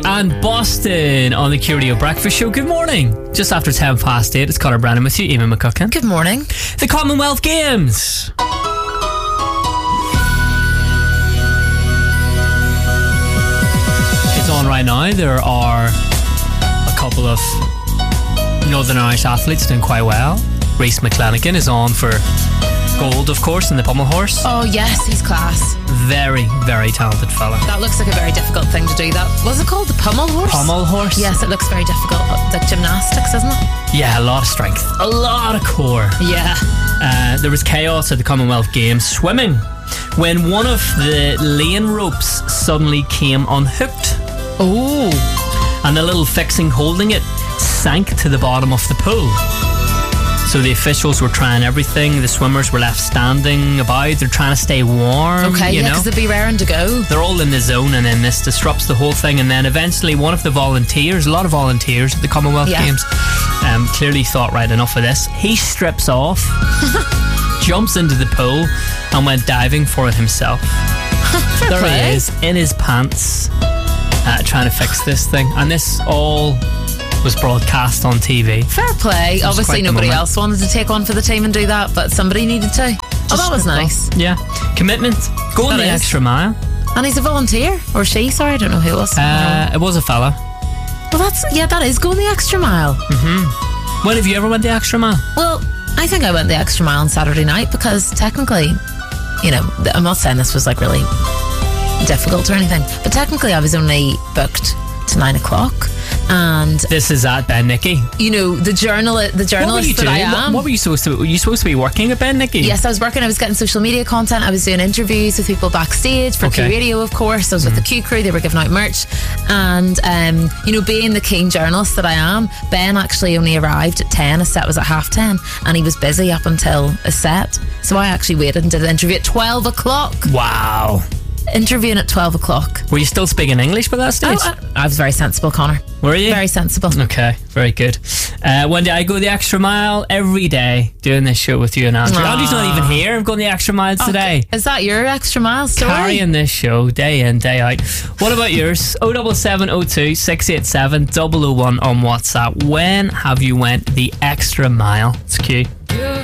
And Boston on the Curio Breakfast Show. Good morning. Just after 8:10, it's Conor Brennan with you, Eamon McCucken. Good morning. The Commonwealth Games. It's on right now. There are a couple of Northern Irish athletes doing quite well. Rhys McClenaghan is on for gold, of course, in the pommel horse. Oh yes, he's class. Very, very talented fella. That looks like a very difficult thing to do. That was it called the pommel horse? Pommel horse? Yes, it looks very difficult. Like gymnastics, isn't it? Yeah, a lot of strength, a lot of core. Yeah. There was chaos at the Commonwealth Games swimming when one of the lane ropes suddenly came unhooked. Oh. And the little fixing holding it sank to the bottom of the pool. So the officials were trying everything. The swimmers were left standing about. They're trying to stay warm. Okay, yeah, because they'd be raring to go. They're all in the zone, and then this disrupts the whole thing. And then eventually one of the volunteers, a lot of volunteers at the Commonwealth Games, clearly thought, right, enough of this. He strips off, jumps into the pool, and went diving for it himself. There he is, in his pants, trying to fix this thing. And this all was broadcast on TV. Fair play. Obviously nobody else wanted to take one for the team and do that, but somebody needed to. Oh, that was nice. Yeah. Commitment. Going the extra mile. And he's a volunteer. Or she, sorry, I don't know who it was. It was a fella. Well, that is going the extra mile. Mm-hmm. When have you ever went the extra mile? Well, I think I went the extra mile on Saturday night because technically, you know, I'm not saying this was like really difficult or anything, but technically I was only booked to 9 o'clock. And this is at Ben Nicky. You know, the journalist that I am. What were you supposed to? Were you supposed to be working at Ben Nicky? Yes, I was working. I was getting social media content. I was doing interviews with people backstage for Q Radio, of course. I was with the Q crew. They were giving out merch, and you know, being the keen journalist that I am, Ben actually only arrived at 10. His set was at 10:30, and he was busy up until his set. So I actually waited and did the interview at 12 o'clock. Wow. Interviewing at 12 o'clock. Were you still speaking English by that stage? I was very sensible, Connor. Were you? Very sensible. Okay, very good. One day I go the extra mile every day doing this show with you and Andrew. Andrew's not even here. I'm going the extra mile today. Is that your extra mile story? Carrying this show day in, day out. What about yours? 07702 687 001 on WhatsApp. When have you went the extra mile? It's cute.